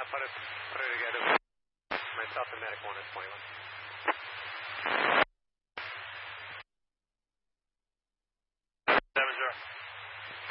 put it together. Myself and medic 1 is 21. 7-0.